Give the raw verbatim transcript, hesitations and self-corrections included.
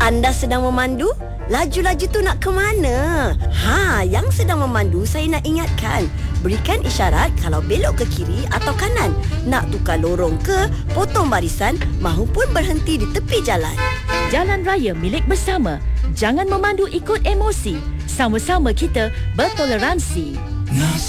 Anda sedang memandu? Laju-laju tu nak ke mana? Ha, yang sedang memandu saya nak ingatkan. Berikan isyarat kalau belok ke kiri atau kanan. Nak tukar lorong ke, potong barisan mahupun berhenti di tepi jalan. Jalan raya milik bersama. Jangan memandu ikut emosi. Sama-sama kita bertoleransi. Nas